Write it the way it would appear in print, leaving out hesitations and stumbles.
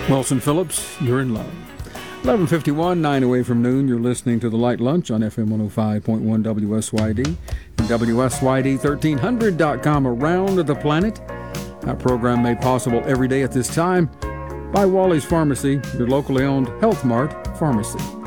Wilson Phillips, You're in Love. 11:51, 9 away from noon. You're listening to The Light Lunch on FM 105.1 WSYD and WSYD1300.com around the planet. Our program made possible every day at this time by Wally's Pharmacy, your locally owned Health Mart pharmacy.